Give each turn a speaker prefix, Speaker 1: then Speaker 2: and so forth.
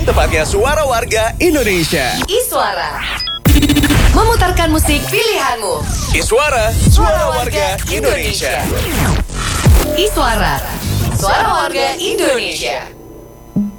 Speaker 1: tepatnya Suara Warga Indonesia.
Speaker 2: Iswara, memutarkan musik pilihanmu.
Speaker 1: Iswara, Suara Warga Indonesia.
Speaker 2: Iswara, Suara Warga Indonesia.